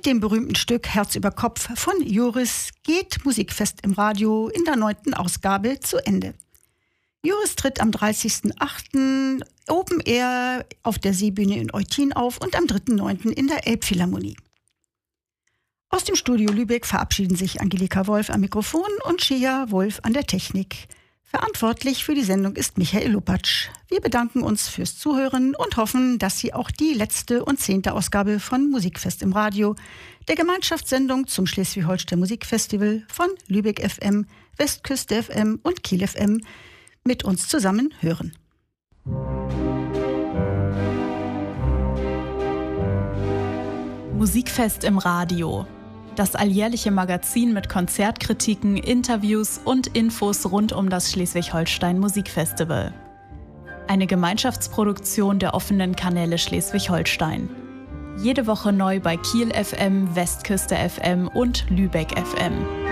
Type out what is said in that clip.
Mit dem berühmten Stück Herz über Kopf von Joris geht Musikfest im Radio in der 9. Ausgabe zu Ende. Joris tritt am 30.08. Open Air auf der Seebühne in Eutin auf und am 3.9. in der Elbphilharmonie. Aus dem Studio Lübeck verabschieden sich Angelika Wolf am Mikrofon und Shea Wolf an der Technik. Verantwortlich für die Sendung ist Michael Lupatsch. Wir bedanken uns fürs Zuhören und hoffen, dass Sie auch die letzte und 10. Ausgabe von Musikfest im Radio, der Gemeinschaftssendung zum Schleswig-Holstein Musikfestival von Lübeck FM, Westküste FM und Kiel FM mit uns zusammen hören. Musikfest im Radio. Das alljährliche Magazin mit Konzertkritiken, Interviews und Infos rund um das Schleswig-Holstein Musikfestival. Eine Gemeinschaftsproduktion der offenen Kanäle Schleswig-Holstein. Jede Woche neu bei Kiel FM, Westküste FM und Lübeck FM.